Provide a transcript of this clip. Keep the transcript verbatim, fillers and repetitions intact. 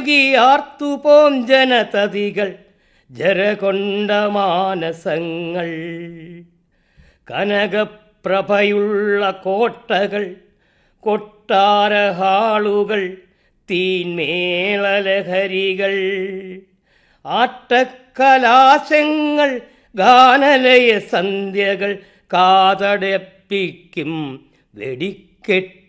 മെഴുകിയാർത്തുപോം ജനതതികൾ ജരകൊണ്ട മാനസങ്ങൾ. കനകപ്രഭയുള്ള കോട്ടകൾ, കൊട്ടാരഹാളുകൾ, തീന്മേളലഹരികൾ, ആട്ടക്കലാശങ്ങൾ, ഗാനലയ സന്ധ്യകൾ, കാതടപ്പിക്കും വെടിക്കെട്ട്